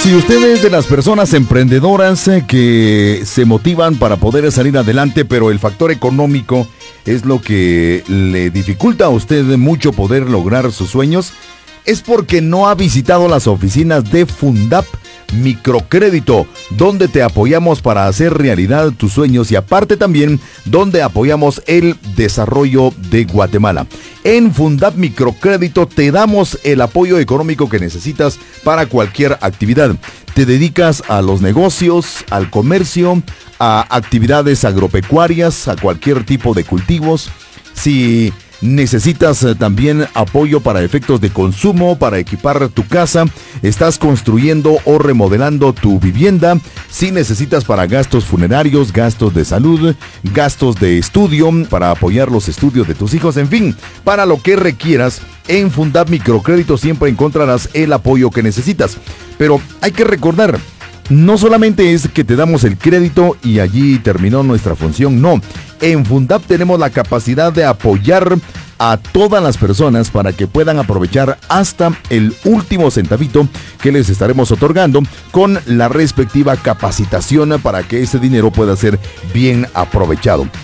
Si usted es de las personas emprendedoras que se motivan para poder salir adelante, pero el factor económico es lo que le dificulta a usted mucho poder lograr sus sueños, es porque no ha visitado las oficinas de Fundap Microcrédito, donde te apoyamos para hacer realidad tus sueños y aparte también donde apoyamos el desarrollo de Guatemala. En Fundap Microcrédito te damos el apoyo económico que necesitas para cualquier actividad. Te dedicas a los negocios, al comercio, a actividades agropecuarias, a cualquier tipo de cultivos. Si necesitas también apoyo para efectos de consumo, para equipar tu casa, estás construyendo o remodelando tu vivienda, si necesitas para gastos funerarios, gastos de salud, gastos de estudio, para apoyar los estudios de tus hijos, en fin, para lo que requieras, en Fundap Microcrédito siempre encontrarás el apoyo que necesitas. Pero hay que recordar, no solamente es que te damos el crédito y allí terminó nuestra función, no. En Fundap tenemos la capacidad de apoyar a todas las personas para que puedan aprovechar hasta el último centavito que les estaremos otorgando con la respectiva capacitación para que ese dinero pueda ser bien aprovechado.